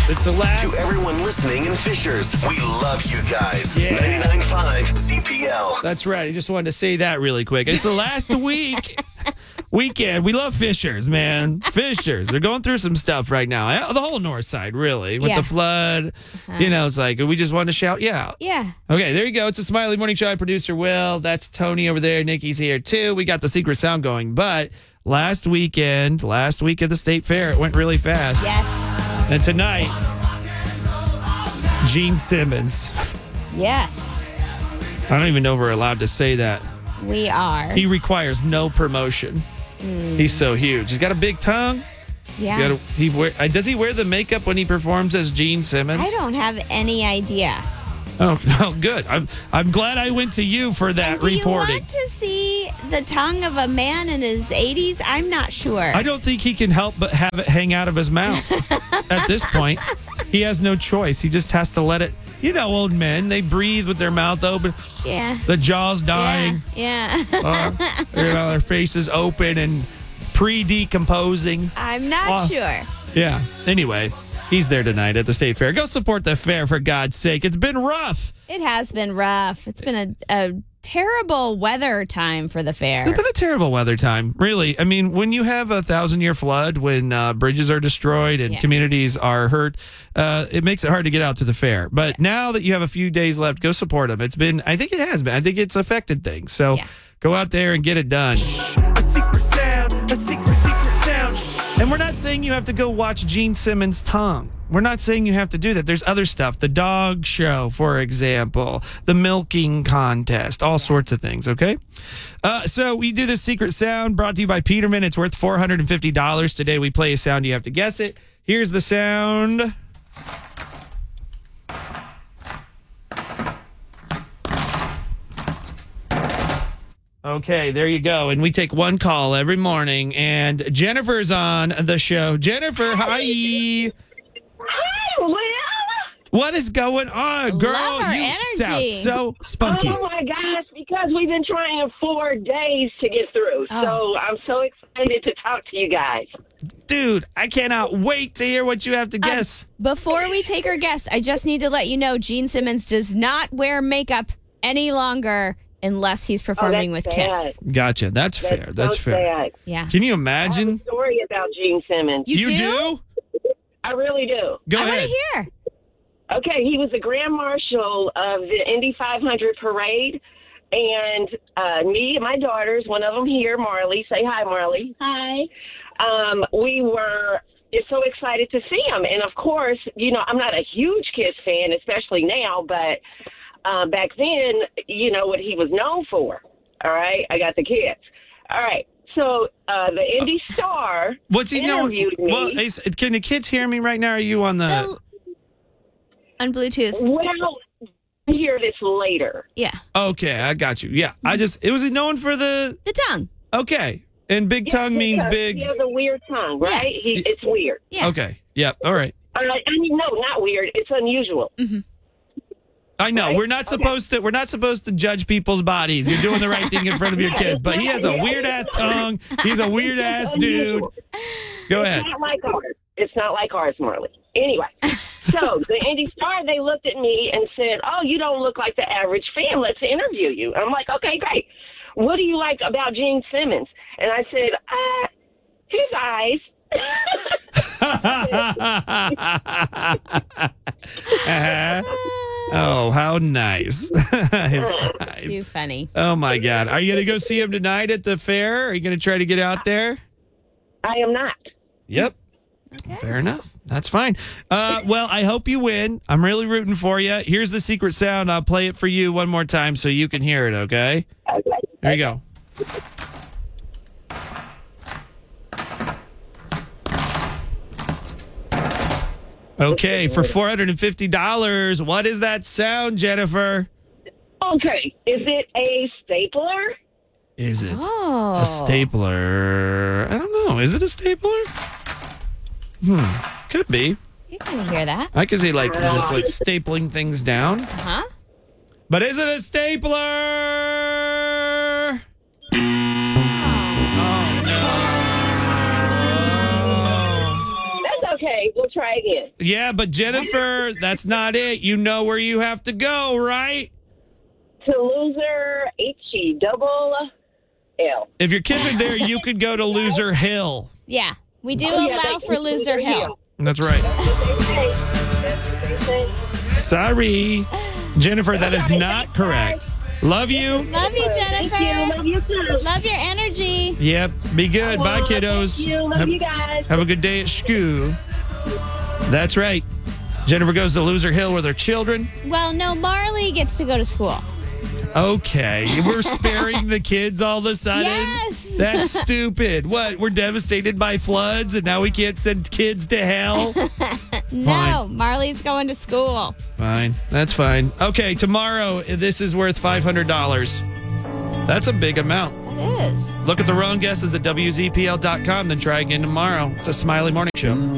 It's the last. To everyone listening in Fishers, we love you guys. Yeah. 99.5 CPL. That's right. I just wanted to say that really quick. It's the last weekend. We love Fishers, man. Fishers. They're going through some stuff right now. The whole north side, really, with the flood. It's like we just wanted to shout you out. Yeah. Okay, there you go. It's a Smiley Morning Show. Producer Will. That's Tony over there. Nikki's here, too. We got the secret sound going. But last week of the State Fair, it went really fast. Yes. And tonight, Gene Simmons. Yes. I don't even know if we're allowed to say that. We are. He requires no promotion. He's so huge. He's got a big tongue. Yeah. Does he wear the makeup when he performs as Gene Simmons? I don't have any idea. Oh, good. I'm glad I went to you for that Do reporting. you want to see the tongue of a man in his 80s? I'm not sure. I don't think he can help but have it hang out of his mouth. At this point, he has no choice. He just has to let it. You know, old men, they breathe with their mouth open. Yeah. The jaw's dying. Yeah. Their faces open and pre-decomposing. I'm not sure. Yeah. Anyway, he's there tonight at the State Fair. Go support the fair, for God's sake. It's been rough. It has been rough. It's been a terrible weather time for the fair. It's been a terrible weather time, really. I mean, when you have a 1,000-year flood, when bridges are destroyed and communities are hurt, it makes it hard to get out to the fair. But now that you have a few days left, go support them. I think it has been. I think it's affected things. So go out there and get it done. A secret sound. A secret sound. And we're not saying you have to go watch Gene Simmons' tongue. We're not saying you have to do that. There's other stuff. The dog show, for example. The milking contest. All sorts of things, okay? So we do this secret sound brought to you by Peterman. It's worth $450. Today we play a sound. You have to guess it. Here's the sound. Okay, there you go. And we take one call every morning. And Jennifer's on the show. Jennifer, hi. Hi, Will. What is going on, girl? Love her You energy. sound so spunky. Oh my gosh, because we've been trying 4 days to get through. So I'm so excited to talk to you guys. Dude, I cannot wait to hear what you have to guess. Before we take our guess, I just need to let you know Gene Simmons does not wear makeup any longer unless he's performing with that's Kiss. sad. Gotcha. That's fair. That's so fair. sad. Yeah. Can you I have imagine? a story about Gene Simmons. You do? I really do. Go I want ahead. to hear. Okay, he was the Grand Marshal of the Indy 500 parade. And me and my daughters, one of them here, Marley. Say hi, Marley. Hi. We were so excited to see him. And, of course, you know, I'm not a huge Kiss fan, especially now, but back then, you know what he was known for. All right? I got the kids. All right. So the Indy Star What's he known? interviewed me. Well, can the kids hear me right now? Are you on the? On Bluetooth. Well, we'll hear this later. Yeah. Okay, I got you. Yeah, it was known for the. The tongue. Okay, and big tongue means because big. He has a weird tongue, right? It's weird. Yeah. Okay. Yeah. All right. I mean, no, not weird. It's unusual. I know Right? we're not supposed to. We're not supposed to judge people's bodies. You're doing the right thing in front of your kids, but he has a weird ass tongue. He's a weird ass dude. Go ahead. It's not like ours. It's not like ours, Marley. Anyway, so the Indy Star, they looked at me and said, "Oh, you don't look like the average fan. Let's interview you." I'm like, "Okay, great. What do you like about Gene Simmons?" And I said, "His eyes." Oh, how nice. His eyes. Too funny. Oh, my God. Are you going to go see him tonight at the fair? Are you going to try to get out there? I am not. Yep. Okay. Fair enough. That's fine. Well, I hope you win. I'm really rooting for you. Here's the secret sound. I'll play it for you one more time so you can hear it, okay? Okay. There you go. Okay, for $450, what is that sound, Jennifer? Okay. Is it a stapler? Is it Oh. a stapler? I don't know. Is it a stapler? Could be. You can hear that. I could see just stapling things down. Huh? But is it a stapler? Oh, no. That's okay. We'll try again. Yeah, but Jennifer, that's not it. You know where you have to go, right? To Loser HE L. If your kids are there, you could go to Loser Hill. Yeah, we do Oh, yeah, allow they- for Loser Hill. That's right. That's what they say. That's what they say. Sorry. Jennifer, that is not correct. Love you. Love you, Jennifer. Thank you. Love you too. Love your energy. Yep. Be good. Bye, kiddos. Thank you. Love you guys. Have a good day at school. That's right. Jennifer goes to Loser Hill with her children. Well, no, Marley gets to go to school. Okay. We're sparing the kids all of a sudden? Yes. That's stupid. What? We're devastated by floods and now we can't send kids to hell? No, Marley's going to school. Fine. That's fine. Okay. Tomorrow, this is worth $500. That's a big amount. It is. Look at the wrong guesses at WZPL.com, then try again tomorrow. It's a Smiley Morning Show.